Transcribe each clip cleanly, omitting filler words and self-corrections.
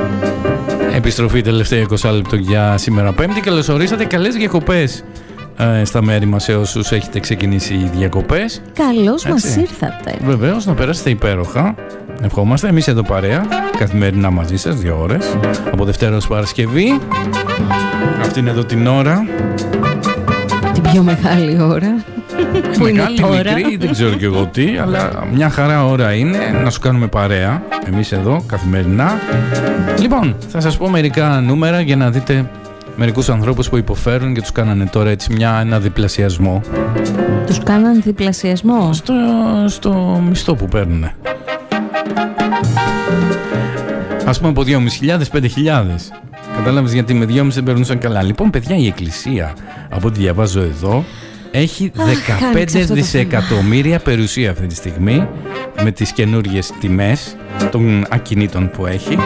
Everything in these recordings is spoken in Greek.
Επιστροφή τελευταίο 20 λεπτό για σήμερα Πέμπτη. Καλώς ορίσατε, καλές διακοπές στα μέρη μας σε όσους έχετε ξεκινήσει οι διακοπές. Καλώς μας ήρθατε. Βεβαίως, να περάσετε υπέροχα. Ευχόμαστε. Εμείς εδώ παρέα, καθημερινά μαζί σας, 2 ώρες. Από Δευτέρα ως Παρασκευή. Αυτή είναι εδώ την ώρα. Την πιο μεγάλη ώρα. Που είναι μεγάλη, τώρα. μικρή, δεν ξέρω κι εγώ τι, αλλά μια χαρά ώρα είναι να σου κάνουμε παρέα. Εμείς εδώ, καθημερινά. Λοιπόν, θα σας πω μερικά νούμερα για να δείτε μερικούς ανθρώπους που υποφέρουν και τους κάνανε τώρα έτσι ένα διπλασιασμό. Τους κάνανε διπλασιασμό? Στο μισθό που παίρνουνε. Ας πούμε από 2.500, 5.000. Κατάλαβες, γιατί με 2.500 δεν περνούσαν καλά. Λοιπόν, παιδιά, η Εκκλησία, από ό,τι διαβάζω εδώ, έχει 15 δισεκατομμύρια περιουσία αυτή τη στιγμή, με τις καινούργιες τιμές των ακινήτων που έχει.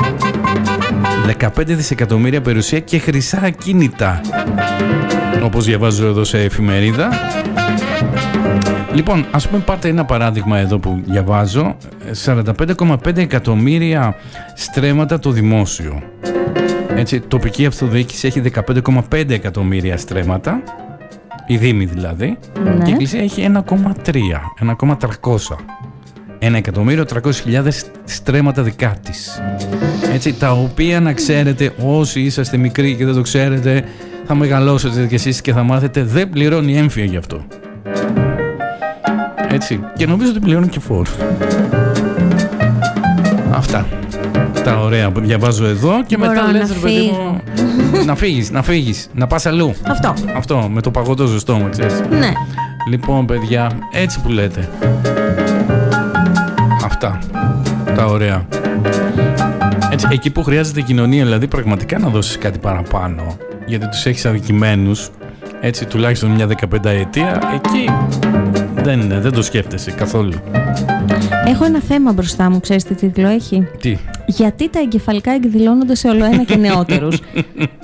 15 δισεκατομμύρια περιουσία και χρυσά ακίνητα, όπως διαβάζω εδώ σε εφημερίδα. Λοιπόν, ας πούμε, πάρτε ένα παράδειγμα εδώ που διαβάζω. 45,5 εκατομμύρια στρέμματα το δημόσιο. Έτσι, τοπική αυτοδιοίκηση έχει 15,5 εκατομμύρια στρέμματα, η Δήμη δηλαδή, ναι. Και η Εκκλησία έχει 1,3, 1,300. 1.300.000 στρέμματα δικά της. Έτσι, τα οποία, να ξέρετε, όσοι είσαστε μικροί και δεν το ξέρετε, θα μεγαλώσετε κι εσείς και θα μάθετε, δεν πληρώνει έμφυα γι' αυτό. Έτσι, και νομίζω ότι πληρώνει και φόρους. Αυτά τα ωραία που διαβάζω εδώ και μπορώ μετά λες, ρε παιδί μου, να φύγεις, να πας αλλού. Αυτό, με το παγωτό ζεστό μου, ξέρεις. Ναι. Λοιπόν, παιδιά, έτσι που λέτε. Αυτά τα ωραία. Έτσι, εκεί που χρειάζεται κοινωνία, δηλαδή πραγματικά να δώσεις κάτι παραπάνω, γιατί τους έχεις αδικημένους, έτσι, τουλάχιστον μια 15ετία, εκεί δεν το σκέφτεσαι καθόλου. Έχω ένα θέμα μπροστά μου, ξέρεις τι τίτλο έχει? Τι? Γιατί τα εγκεφαλικά εκδηλώνονται σε όλο ένα και νεότερους.